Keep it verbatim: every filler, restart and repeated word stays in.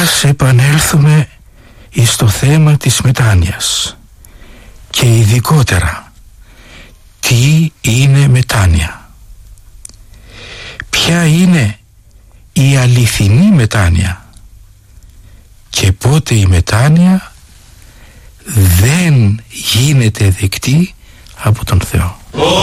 Ας επανέλθουμε εις το θέμα της μετάνοιας και ειδικότερα τι είναι μετάνοια. Ποια είναι η αληθινή μετάνοια και πότε η μετάνοια δεν γίνεται δεκτή από τον Θεό.